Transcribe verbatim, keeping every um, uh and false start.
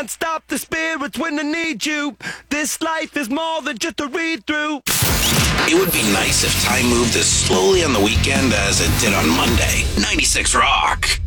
can't stop the spirits when I need you. This life is more than just a read-through. It would be nice if time moved as slowly on the weekend as it did on Monday. ninety-six Rock.